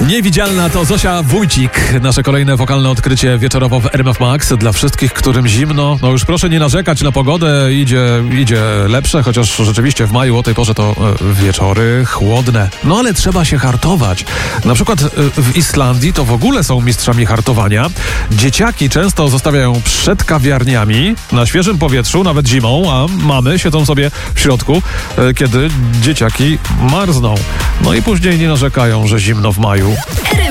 Niewidzialna to Zosia Wójcik. Nasze kolejne wokalne odkrycie wieczorowo w RMF Max. Dla wszystkich, którym zimno, no już proszę nie narzekać na pogodę, idzie lepsze, chociaż rzeczywiście w maju o tej porze to wieczory chłodne. No ale trzeba się hartować. Na przykład w Islandii to w ogóle są mistrzami hartowania. Dzieciaki często zostawiają przed kawiarniami na świeżym powietrzu, nawet zimą, a mamy siedzą sobie w środku, kiedy dzieciaki marzną. No i później nie narzekają, że zimno w maju.